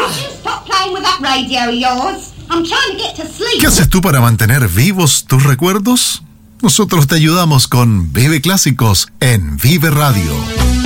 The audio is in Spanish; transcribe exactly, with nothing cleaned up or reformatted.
¿Qué haces tú para mantener vivos tus recuerdos? Nosotros te ayudamos con Vive Clásicos en Vive Radio.